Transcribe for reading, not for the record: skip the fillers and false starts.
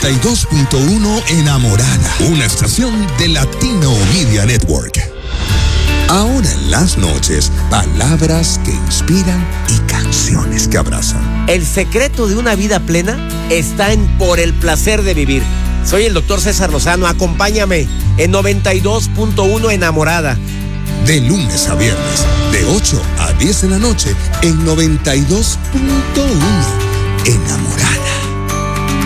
92.1 Enamorada, una estación de Latino Media Network. Ahora en las noches, palabras que inspiran y canciones que abrazan. El secreto de una vida plena está en Por el placer de vivir. Soy el doctor César Lozano, acompáñame en 92.1 Enamorada. De lunes a viernes, de 8 a 10 de la noche, en 92.1 Enamorada.